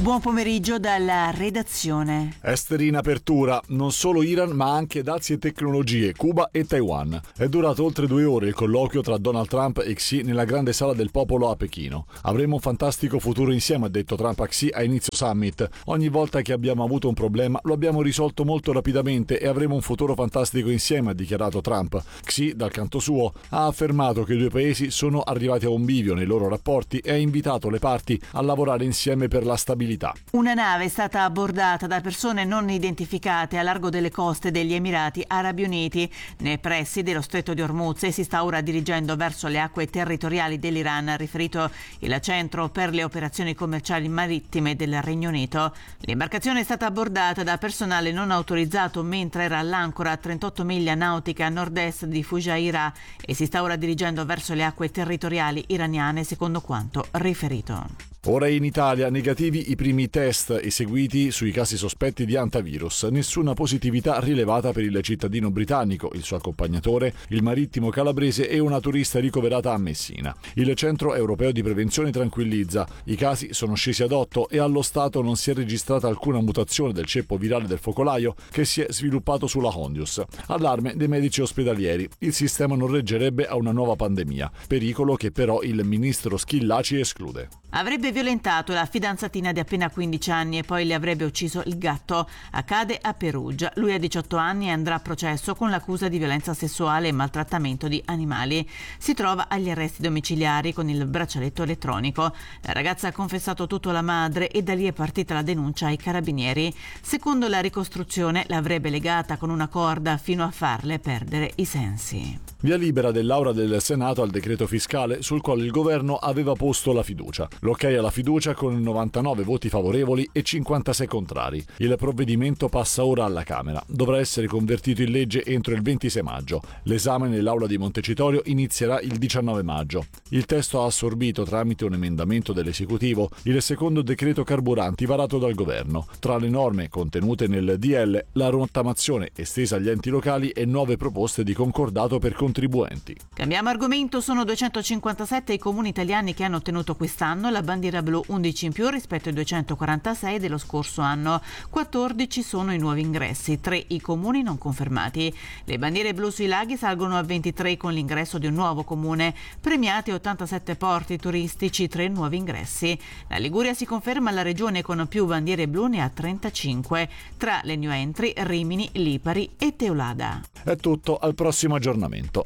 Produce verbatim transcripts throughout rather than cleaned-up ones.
Buon pomeriggio dalla redazione. Esteri in apertura, non solo Iran ma anche dazi e tecnologie, Cuba e Taiwan. È durato oltre due ore il colloquio tra Donald Trump e Xi nella grande sala del popolo a Pechino. Avremo un fantastico futuro insieme, ha detto Trump a Xi a inizio summit. Ogni volta che abbiamo avuto un problema lo abbiamo risolto molto rapidamente e avremo un futuro fantastico insieme, ha dichiarato Trump. Xi, dal canto suo, ha affermato che i due paesi sono arrivati a un bivio nei loro rapporti e ha invitato le parti a lavorare insieme per la stabilità. Una nave è stata abbordata da persone non identificate a largo delle coste degli Emirati Arabi Uniti, nei pressi dello Stretto di Hormuz, e si sta ora dirigendo verso le acque territoriali dell'Iran, ha riferito il Centro per le operazioni commerciali marittime del Regno Unito. L'imbarcazione è stata abbordata da personale non autorizzato mentre era all'ancora a trentotto miglia nautiche a nord-est di Fujairah e si sta ora dirigendo verso le acque territoriali iraniane, secondo quanto riferito. Ora in Italia negativi i primi test eseguiti sui casi sospetti di antivirus. Nessuna positività rilevata per il cittadino britannico, il suo accompagnatore, il marittimo calabrese e una turista ricoverata a Messina. Il Centro Europeo di Prevenzione tranquillizza. I casi sono scesi ad otto e allo stato non si è registrata alcuna mutazione del ceppo virale del focolaio che si è sviluppato sulla Hondius. Allarme dei medici ospedalieri. Il sistema non reggerebbe a una nuova pandemia. Pericolo che però il ministro Schillaci esclude. Avrebbe violentato la fidanzatina di appena quindici anni e poi le avrebbe ucciso il gatto. Accade a Perugia. Lui ha diciotto anni e andrà a processo con l'accusa di violenza sessuale e maltrattamento di animali. Si trova agli arresti domiciliari con il braccialetto elettronico. La ragazza ha confessato tutto alla madre e da lì è partita la denuncia ai carabinieri. Secondo la ricostruzione l'avrebbe legata con una corda fino a farle perdere i sensi. Via libera dell'Aula del Senato al decreto fiscale sul quale il governo aveva posto la fiducia. L'ok alla fiducia con novantanove voti favorevoli e cinquantasei contrari. Il provvedimento passa ora alla Camera. Dovrà essere convertito in legge entro il ventisei maggio. L'esame nell'Aula di Montecitorio inizierà il diciannove maggio. Il testo ha assorbito, tramite un emendamento dell'esecutivo, il secondo decreto carburanti varato dal governo. Tra le norme contenute nel D L, la rottamazione estesa agli enti locali e nuove proposte di concordato per contribuenti. Cambiamo argomento. Sono duecentocinquantasette i comuni italiani che hanno ottenuto quest'anno la bandiera blu, undici in più rispetto ai duecentoquarantasei dello scorso anno. quattordici sono i nuovi ingressi, tre i comuni non confermati. Le bandiere blu sui laghi salgono a ventitré con l'ingresso di un nuovo comune. Premiati ottantasette porti turistici, tre nuovi ingressi. La Liguria si conferma la regione con più bandiere blu, ne ha trentacinque. Tra le new entry Rimini, Lipari e Teulada. È tutto, al prossimo aggiornamento.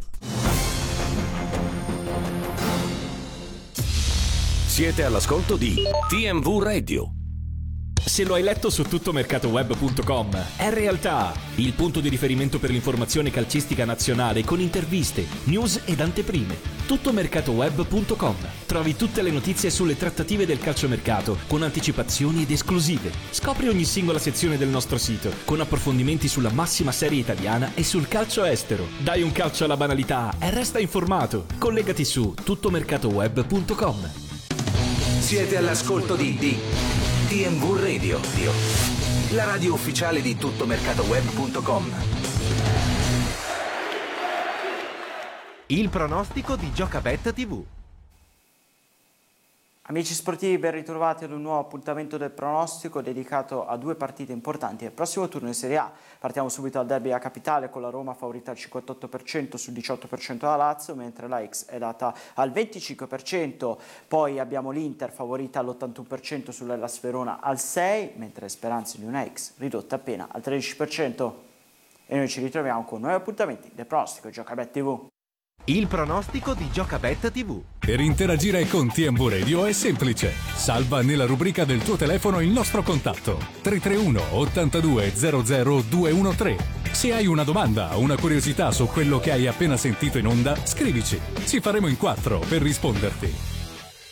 Siete all'ascolto di T M V Radio. Se lo hai letto su tuttomercatoweb punto com, è realtà. Il punto di riferimento per l'informazione calcistica nazionale con interviste, news ed anteprime. tuttomercatoweb punto com. Trovi tutte le notizie sulle trattative del calciomercato con anticipazioni ed esclusive. Scopri ogni singola sezione del nostro sito con approfondimenti sulla massima serie italiana e sul calcio estero. Dai un calcio alla banalità e resta informato. Collegati su tuttomercatoweb punto com. Siete all'ascolto di, di T M V Radio, la radio ufficiale di tuttomercatoweb punto com. Il pronostico di Giocabet tivù. Amici sportivi, ben ritrovati ad un nuovo appuntamento del pronostico dedicato a due partite importanti del prossimo turno in Serie A. Partiamo subito dal derby a Capitale con la Roma favorita al cinquantotto per cento sul diciotto per cento da Lazio, mentre la X è data al venticinque per cento. Poi abbiamo l'Inter favorita all'ottantuno per cento sull'Hellas Verona al sei per cento, mentre Speranza di una X ridotta appena al tredici per cento. E noi ci ritroviamo con nuovi appuntamenti del pronostico Giocabet tivù. Il pronostico di Giocabet tivù. Per interagire con T M V Radio è semplice. Salva nella rubrica del tuo telefono il nostro contatto tre tre uno ottantadue zero zero due uno tre. Se hai una domanda o una curiosità su quello che hai appena sentito in onda, scrivici. Ci faremo in quattro per risponderti.